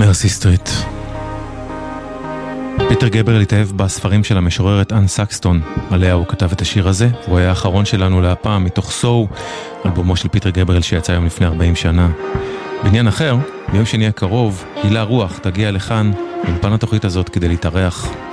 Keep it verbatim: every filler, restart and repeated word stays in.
מרסי סטריט. פיטר גבריאל התאהב בספרים של המשוררת אן סקסטון, עליה הוא כתב את השיר הזה, והוא היה האחרון שלנו להפעם מתוך סו, אלבומו של פיטר גבריאל שיצא היום לפני ארבעים שנה. בעניין אחר, ביום שני הקרוב, הילה רוח תגיע לכאן, אולפן התוכנית הזאת כדי להתארח.